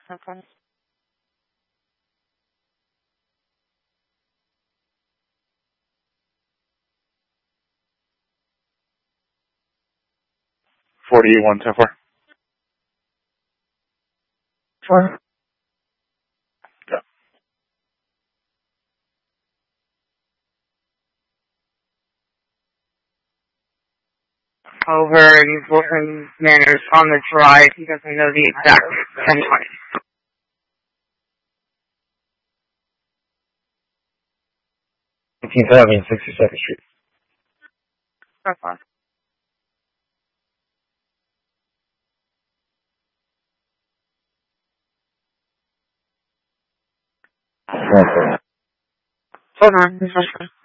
Okay. 48-1 so far. Sure. Yeah. Over in Fulton Manors on the drive. He doesn't know the exact 1020. 18th Avenue and 62nd Street. That's fine. Hold on.